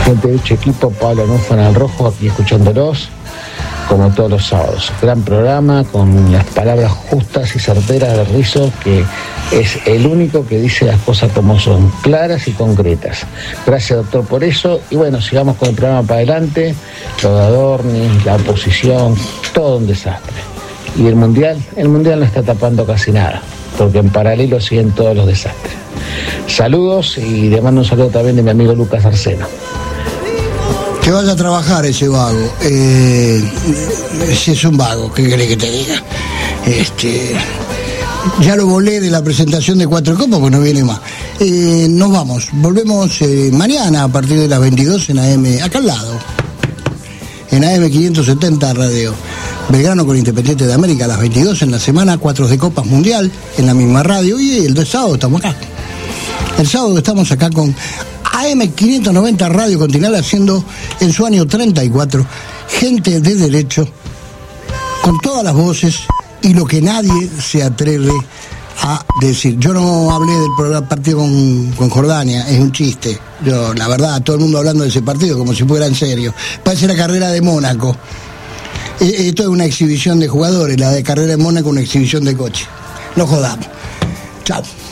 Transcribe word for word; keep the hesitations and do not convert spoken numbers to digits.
Gente de dicho equipo, Pablo Nufo en el Rojo, aquí escuchándolos, como todos los sábados. Gran programa, con las palabras justas y certeras de Rizzo, que es el único que dice las cosas como son, claras y concretas. Gracias, doctor, por eso. Y bueno, sigamos con el programa para adelante. Lo de Adorni, la oposición, todo un desastre. Y el Mundial, el Mundial no está tapando casi nada, porque en paralelo siguen todos los desastres. Saludos, y le mando un saludo también de mi amigo Lucas Arseno. Que vaya a trabajar ese vago. Eh, si es un vago, ¿qué querés que te diga? Este, ya lo volé de la presentación de Cuatro Copas, pues no viene más. Eh, nos vamos, volvemos eh, mañana a partir de las veintidós en A M, acá al lado, en A M quinientos setenta Radio Belgrano con Independiente de América a las veintidós en la semana, Cuatro de Copas Mundial en la misma radio, y el de sábado estamos acá. El sábado estamos acá con A M quinientos noventa Radio Continental, haciendo en su año treinta y cuatro gente de derecho, con todas las voces y lo que nadie se atreve a decir. Yo no hablé del programa partido con, con Jordania, es un chiste. Yo, la verdad, todo el mundo hablando de ese partido como si fuera en serio. Parece la carrera de Mónaco. Esto es una exhibición de jugadores, la de carrera de Mónaco, una exhibición de coche. No jodamos. Chao.